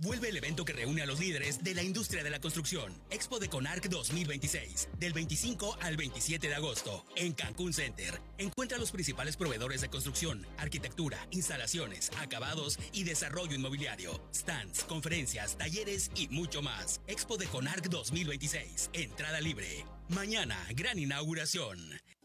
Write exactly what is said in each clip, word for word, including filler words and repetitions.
Vuelve el evento que reúne a los líderes de la industria de la construcción. Expo de Conarc dos mil veintiséis, del veinticinco al veintisiete de agosto, en Cancún Center. Encuentra los principales proveedores de construcción, arquitectura, instalaciones, acabados y desarrollo inmobiliario, stands, conferencias, talleres y mucho más. Expo de Conarc dos mil veintiséis, entrada libre. Mañana, gran inauguración.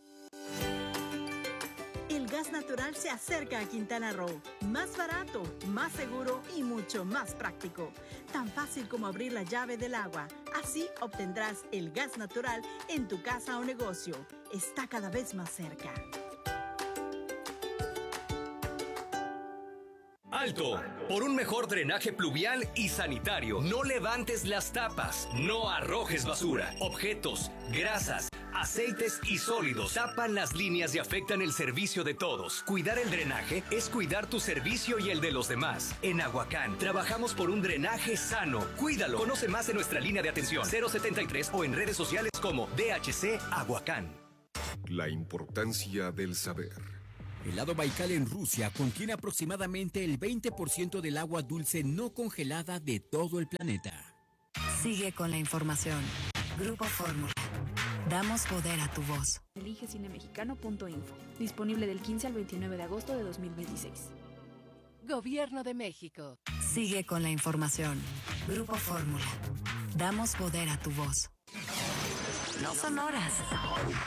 El gas natural se acerca a Quintana Roo. Más barato, más seguro y mucho más práctico. Tan fácil como abrir la llave del agua. Así obtendrás el gas natural en tu casa o negocio. Está cada vez más cerca. ¡Alto! Por un mejor drenaje pluvial y sanitario. No levantes las tapas. No arrojes basura. Objetos, grasas, aceites y sólidos tapan las líneas y afectan el servicio de todos. Cuidar el drenaje es cuidar tu servicio y el de los demás. En Aguacán, trabajamos por un drenaje sano. Cuídalo. Conoce más en nuestra línea de atención cero setenta y tres o en redes sociales como D H C Aguacán. La importancia del saber. El lago Baikal en Rusia contiene aproximadamente el veinte por ciento del agua dulce no congelada de todo el planeta. Sigue con la información. Grupo Fórmula. Damos poder a tu voz. Elige cine mexicano punto info. Disponible del quince al veintinueve de agosto de dos mil veintiséis. Gobierno de México. Sigue con la información. Grupo Fórmula. Damos poder a tu voz. No son horas.